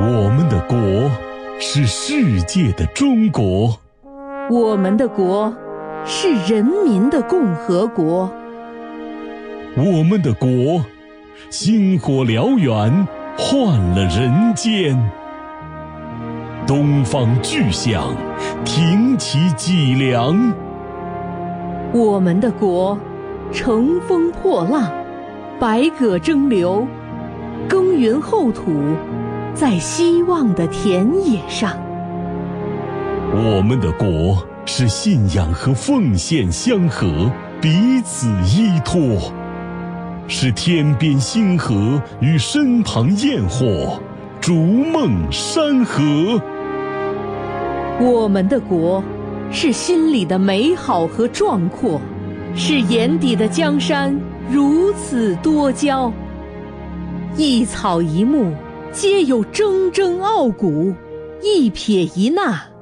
我们的国是世界的中国， 我们的国是人民的共和国， 我们的国星火燎原，换了人间。东方巨响，挺起脊梁。 我们的国乘风破浪，百舸争流，耕耘厚土，在希望的田野上。 我们的国是信仰和奉献相合，彼此依托，是天边星河与身旁焰火，逐梦山河。 我们的国是心里的美好和壮阔，是眼底的江山如此多娇。一草一木皆有铮铮傲骨，一撇一捺